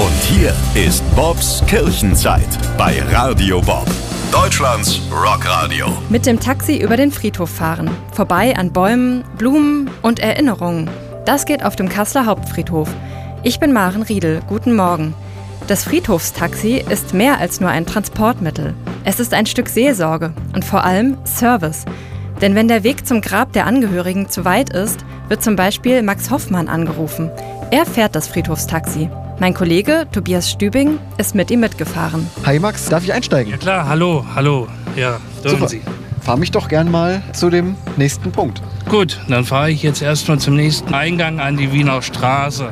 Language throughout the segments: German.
Und hier ist Bobs Kirchenzeit bei Radio Bob, Deutschlands Rockradio. Mit dem Taxi über den Friedhof fahren, vorbei an Bäumen, Blumen und Erinnerungen. Das geht auf dem Kasseler Hauptfriedhof. Ich bin Maren Riedel, guten Morgen. Das Friedhofstaxi ist mehr als nur ein Transportmittel. Es ist ein Stück Seelsorge und vor allem Service. Denn wenn der Weg zum Grab der Angehörigen zu weit ist, wird zum Beispiel Max Hoffmann angerufen. Er fährt das Friedhofstaxi. Mein Kollege Tobias Stübing ist mit ihm mitgefahren. Hi Max, darf ich einsteigen? Ja klar, hallo. Ja, dürfen Super. Sie. Fahr mich doch gern mal zu dem nächsten Punkt. Gut, dann fahre ich jetzt erstmal zum nächsten Eingang an die Wiener Straße.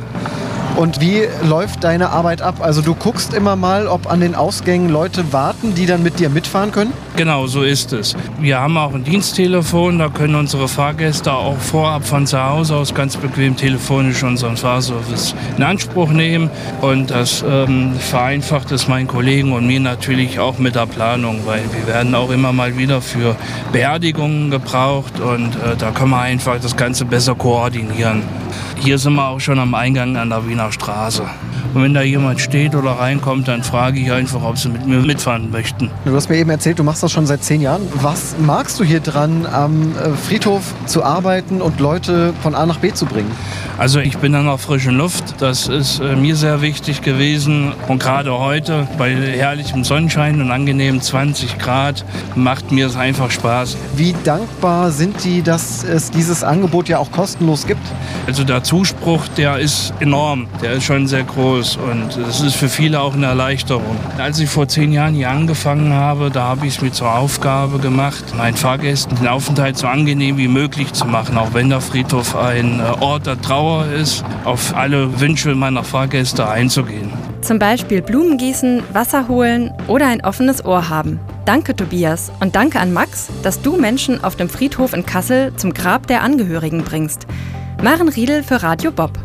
Und wie läuft deine Arbeit ab? Also du guckst immer mal, ob an den Ausgängen Leute warten, die dann mit dir mitfahren können? Genau, so ist es. Wir haben auch ein Diensttelefon, da können unsere Fahrgäste auch vorab von zu Hause aus ganz bequem telefonisch unseren Fahrservice in Anspruch nehmen. Und das vereinfacht es meinen Kollegen und mir natürlich auch mit der Planung, weil wir werden auch immer mal wieder für Beerdigungen gebraucht und da können wir einfach das Ganze besser koordinieren. Hier sind wir auch schon am Eingang an der Wiener Straße. Und wenn da jemand steht oder reinkommt, dann frage ich einfach, ob sie mit mir mitfahren möchten. Du hast mir eben erzählt, du machst das schon seit 10 Jahren. Was magst du hier dran, am Friedhof zu arbeiten und Leute von A nach B zu bringen? Also ich bin an der frischen Luft. Das ist mir sehr wichtig gewesen. Und gerade heute bei herrlichem Sonnenschein und angenehmen 20 Grad macht mir es einfach Spaß. Wie dankbar sind die, dass es dieses Angebot ja auch kostenlos gibt? Also der Zuspruch, der ist enorm. Der ist schon sehr groß. Und das ist für viele auch eine Erleichterung. Als ich vor 10 Jahren hier angefangen habe, da habe ich es mir zur Aufgabe gemacht, meinen Fahrgästen den Aufenthalt so angenehm wie möglich zu machen. Auch wenn der Friedhof ein Ort der Trauer ist, auf alle Wünsche meiner Fahrgäste einzugehen. Zum Beispiel Blumen gießen, Wasser holen oder ein offenes Ohr haben. Danke Tobias und danke an Max, dass du Menschen auf dem Friedhof in Kassel zum Grab der Angehörigen bringst. Maren Riedel für Radio Bob.